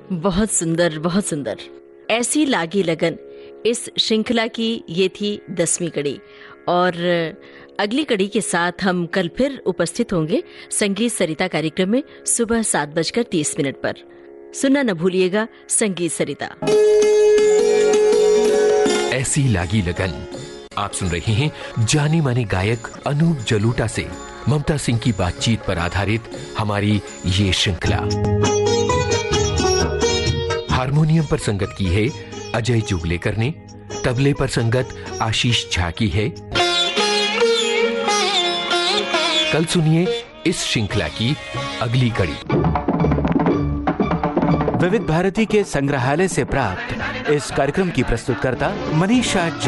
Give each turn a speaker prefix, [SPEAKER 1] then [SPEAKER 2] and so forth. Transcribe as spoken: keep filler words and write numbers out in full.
[SPEAKER 1] बहुत सुंदर, बहुत सुंदर। ऐसी लागी लगन, इस श्रृंखला की ये थी दसवीं कड़ी और अगली कड़ी के साथ हम कल फिर उपस्थित होंगे संगीत सरिता कार्यक्रम में सुबह सात बजकर तीस मिनट पर। सुनना न भूलिएगा संगीत सरिता।
[SPEAKER 2] ऐसी लागी लगन। आप सुन रहे हैं जाने माने गायक अनूप जलोटा से ममता सिंह की बातचीत पर आधारित हमारी ये श्रृंखला। हारमोनियम पर संगत की है अजय जुगलेकर ने, तबले पर संगत आशीष झा की है। कल सुनिए इस श्रृंखला की अगली कड़ी।
[SPEAKER 3] विविध भारती के संग्रहालय से प्राप्त इस कार्यक्रम की प्रस्तुतकर्ता मनीषा।